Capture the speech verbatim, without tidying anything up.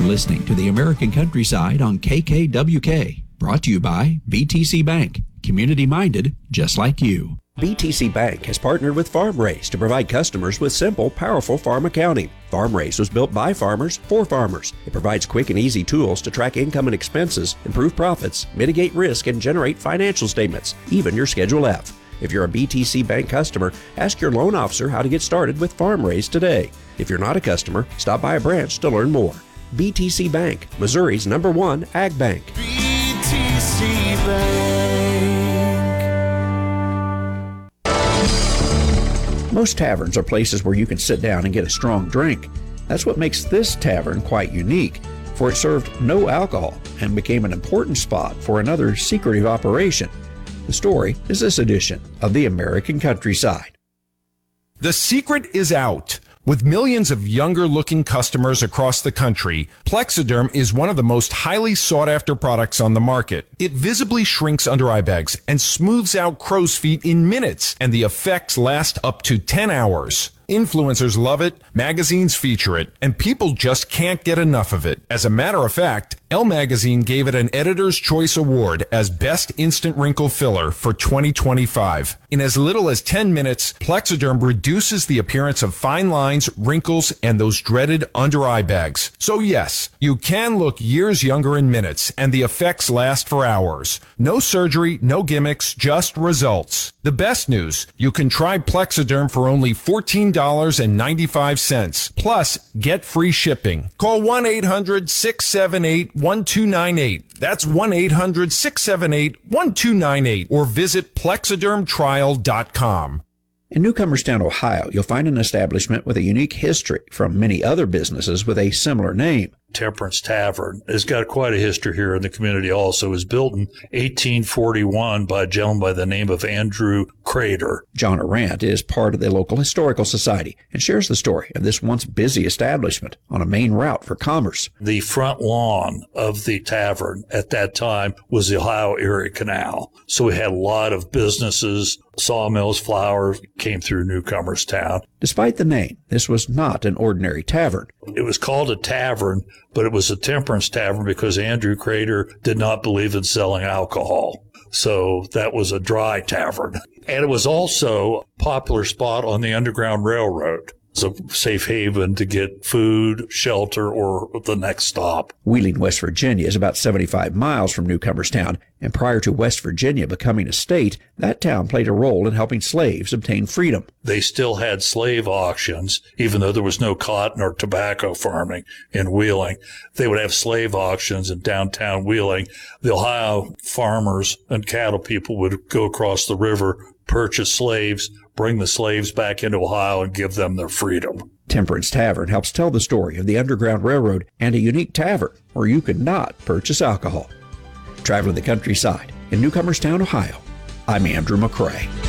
for listening to the American Countryside on K K W K. Brought to you by B T C Bank. Community-minded, just like you. B T C Bank has partnered with FarmRaise to provide customers with simple, powerful farm accounting. FarmRaise was built by farmers for farmers. It provides quick and easy tools to track income and expenses, improve profits, mitigate risk, and generate financial statements, even your Schedule F. If you're a B T C Bank customer, ask your loan officer how to get started with FarmRaise today. If you're not a customer, stop by a branch to learn more. B T C Bank, Missouri's number one ag bank. B T C Bank. Most taverns are places where you can sit down and get a strong drink. That's what makes this tavern quite unique, for it served no alcohol and became an important spot for another secretive operation. The story is this edition of the American Countryside. The secret is out. With millions of younger-looking customers across the country, Plexiderm is one of the most highly sought-after products on the market. It visibly shrinks under-eye bags and smooths out crow's feet in minutes, and the effects last up to ten hours. Influencers love it, magazines feature it, and people just can't get enough of it. As a matter of fact, Elle Magazine gave it an Editor's Choice Award as Best Instant Wrinkle Filler for twenty twenty-five. In as little as ten minutes, Plexiderm reduces the appearance of fine lines, wrinkles, and those dreaded under-eye bags. So yes, you can look years younger in minutes, and the effects last for hours. No surgery, no gimmicks, just results. The best news, you can try Plexiderm for only fourteen dollars and ninety-five cents. Plus, get free shipping. Call one eight hundred six seven eight one two nine eight. That's one eight hundred six seven eight one two nine eight. Or visit plexiderm trial dot com. In Newcomerstown, Ohio, you'll find an establishment with a unique history from many other businesses with a similar name. Temperance Tavern has got quite a history here in the community also. It was built in eighteen forty-one by a gentleman by the name of Andrew Crater. John Arant is part of the local historical society and shares the story of this once busy establishment on a main route for commerce. The front lawn of the tavern at that time was the Ohio Erie Canal. So we had a lot of businesses, sawmills, flour came through Newcomerstown. Despite the name, this was not an ordinary tavern. It was called a tavern, but it was a temperance tavern because Andrew Crater did not believe in selling alcohol. So that was a dry tavern. And it was also a popular spot on the Underground Railroad. It's a safe haven to get food, shelter, or the next stop. Wheeling, West Virginia is about seventy-five miles from Newcomerstown, and prior to West Virginia becoming a state, that town played a role in helping slaves obtain freedom. They still had slave auctions, even though there was no cotton or tobacco farming in Wheeling. They would have slave auctions in downtown Wheeling. The Ohio farmers and cattle people would go across the river, purchase slaves, bring the slaves back into Ohio, and give them their freedom. Temperance Tavern helps tell the story of the Underground Railroad and a unique tavern where you could not purchase alcohol. Traveling the countryside in Newcomerstown, Ohio, I'm Andrew McCrae.